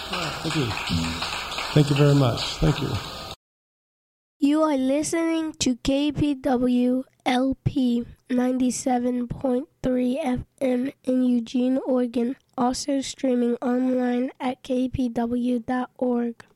Thank you. Thank you very much. Thank you. You are listening to KPW LP 97.3 FM in Eugene, Oregon, also streaming online at kpw.org.